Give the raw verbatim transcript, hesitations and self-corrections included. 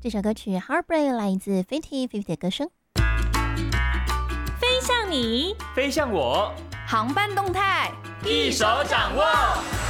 这首歌曲《Heartbreak》来自 Fifty Fifty 的歌声。 飞向你， 飞向我， 航班动态一手掌握。